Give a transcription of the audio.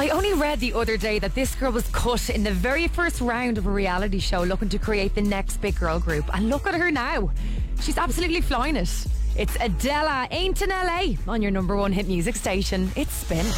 I only read the other day that this girl was cut in the very first round of a reality show looking to create the next big girl group. And look at her now. She's absolutely flying it. It's Adela, Ain't in LA, on your number one hit music station. It's Spin.